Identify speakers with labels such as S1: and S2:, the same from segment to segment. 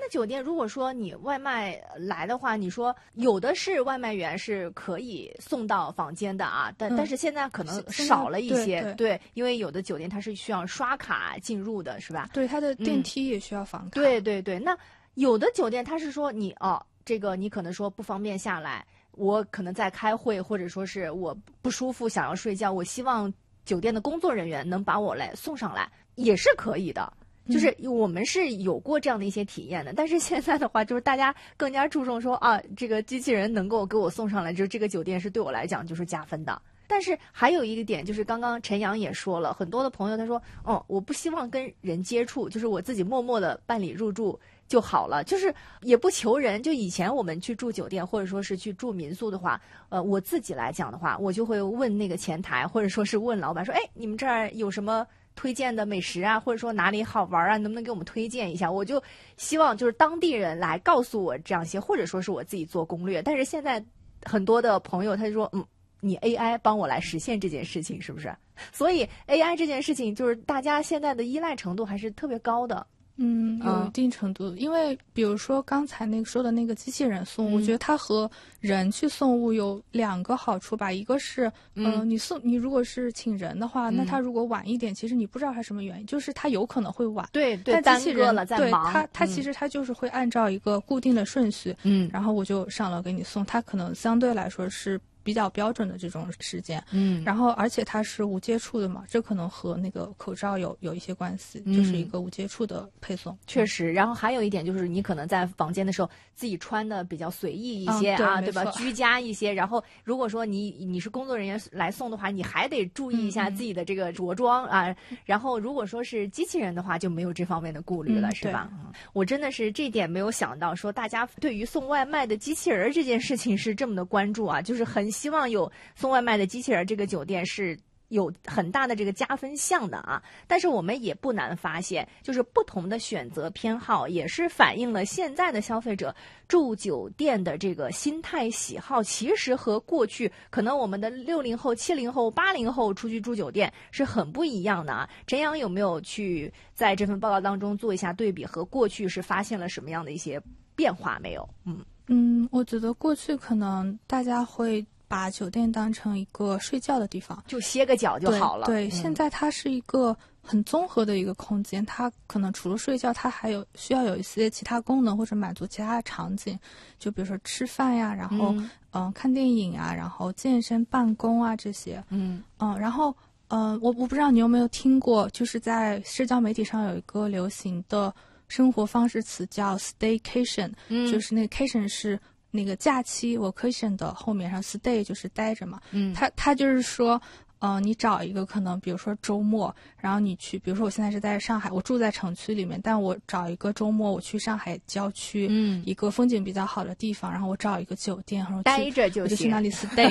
S1: 的酒店如果说你外卖来的话，你说有的是外卖员是可以送到房间的啊，但是现在可能少了一些，对，因为有的酒店它是需要刷卡进入的，是吧？
S2: 对，它的电梯也需要房卡。
S1: 对对对，那有的酒店它是说你这个你可能说不方便下来，我可能在开会，或者说是我不舒服想要睡觉，我希望酒店的工作人员能把我来送上来，也是可以的。就是我们是有过这样的一些体验的，但是现在的话，就是大家更加注重说这个机器人能够给我送上来，就是这个酒店是对我来讲就是加分的。但是还有一个点，就是刚刚陈阳也说了，很多的朋友他说，我不希望跟人接触，就是我自己默默的办理入住就好了，就是也不求人。就以前我们去住酒店或者说是去住民宿的话，我自己来讲的话，我就会问那个前台，或者说是问老板说，你们这儿有什么推荐的美食啊，或者说哪里好玩啊，能不能给我们推荐一下？我就希望就是当地人来告诉我这样一些，或者说是我自己做攻略。但是现在很多的朋友他就说，你 AI 帮我来实现这件事情，是不是？所以 AI 这件事情就是大家现在的依赖程度还是特别高的。
S2: 有一定程度，因为比如说刚才说的那个机器人送物，我觉得它和人去送物有2个好处吧。一个是，你如果是请人的话，那他如果晚一点，其实你不知道他什么原因，就是他有可能会晚。
S1: 对，
S2: 但机器人
S1: 了在忙，
S2: 他其实他就是会按照一个固定的顺序，然后我就上楼给你送，他可能相对来说是比较标准的这种时间，然后而且它是无接触的嘛，这可能和那个口罩有一些关系，就是一个无接触的配送。
S1: 确实，然后还有一点就是你可能在房间的时候自己穿的比较随意一些对吧？居家一些。然后如果说你是工作人员来送的话，你还得注意一下自己的这个着装啊。然后如果说是机器人的话，就没有这方面的顾虑了，是吧？我真的是这点没有想到，说大家对于送外卖的机器人这件事情是这么的关注啊，就是很希望有送外卖的机器人，这个酒店是有很大的这个加分项的啊。但是我们也不难发现，就是不同的选择偏好也是反映了现在的消费者住酒店的这个心态喜好，其实和过去可能我们的60后、70后、80后出去住酒店是很不一样的啊。陈阳有没有去在这份报告当中做一下对比，和过去是发现了什么样的一些变化没有？
S2: 我觉得过去可能大家会把酒店当成一个睡觉的地方，
S1: 就歇个脚就好了。
S2: 对，现在它是一个很综合的一个空间，它可能除了睡觉，它还需要有一些其他功能或者满足其他的场景，就比如说吃饭呀，然后看电影啊，然后健身、办公啊这些。然后我不知道你有没有听过，就是在社交媒体上有一个流行的生活方式词叫 staycation，就是那个 cation 是那个假期 vacation 的后面，然后 stay 就是待着嘛。他就是说你找一个可能比如说周末，然后你去，比如说我现在是在上海，我住在城区里面，但我找一个周末我去上海郊区，一个风景比较好的地方，然后我找一个酒店，然后
S1: 待着就行，
S2: 我就去那里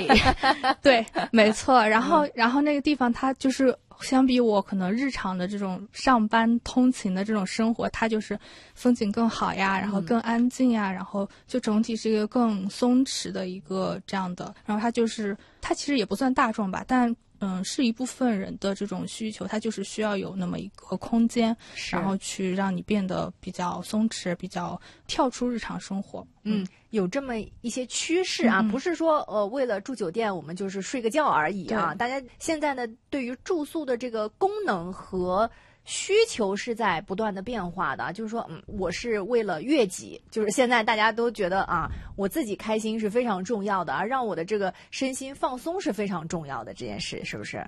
S2: stay 对，没错。然后那个地方它就是相比我可能日常的这种上班通勤的这种生活，它就是风景更好呀，然后更安静呀，然后就整体是一个更松弛的一个这样的。然后它其实也不算大众吧，但是一部分人的这种需求，它就是需要有那么一个空间，然后去让你变得比较松弛，比较跳出日常生活。
S1: 有这么一些趋势啊，不是说为了住酒店我们就是睡个觉而已啊。大家现在呢，对于住宿的这个功能和需求是在不断的变化的，就是说，我是为了悦己，就是现在大家都觉得啊，我自己开心是非常重要的啊，让我的这个身心放松是非常重要的这件事，是不是？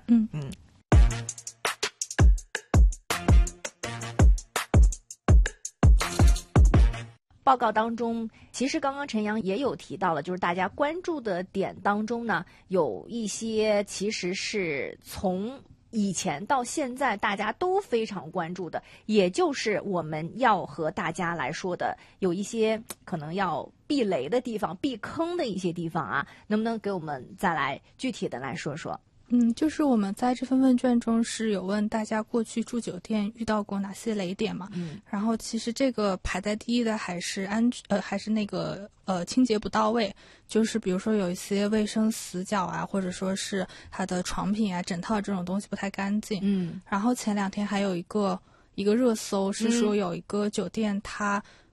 S1: 报告当中，其实刚刚陈阳也有提到了，就是大家关注的点当中呢，有一些其实是从以前到现在大家都非常关注的，也就是我们要和大家来说的，有一些可能要避雷的地方、避坑的一些地方啊，能不能给我们再来具体的来说说？
S2: 就是我们在这份问卷中是有问大家过去住酒店遇到过哪些雷点嘛？然后其实这个排在第一的还是那个清洁不到位，就是比如说有一些卫生死角啊，或者说是它的床品啊、枕套这种东西不太干净。然后前2天还有一个热搜是说有一个酒店它